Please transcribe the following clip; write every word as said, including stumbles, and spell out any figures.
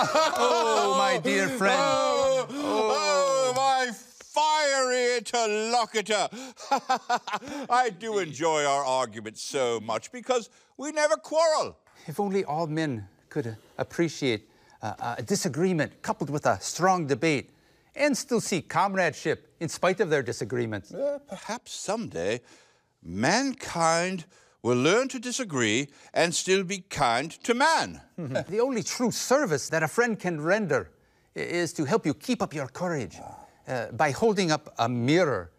Oh, my dear friend. Oh, oh. oh my fiery interlocutor. I do enjoy our arguments so much because we never quarrel. If only all men could uh, appreciate uh, a disagreement coupled with a strong debate and still see comradeship in spite of their disagreements. Uh, perhaps someday mankind will learn to disagree and still be kind to man. The only true service that a friend can render is to help you keep up your courage uh, by holding up a mirror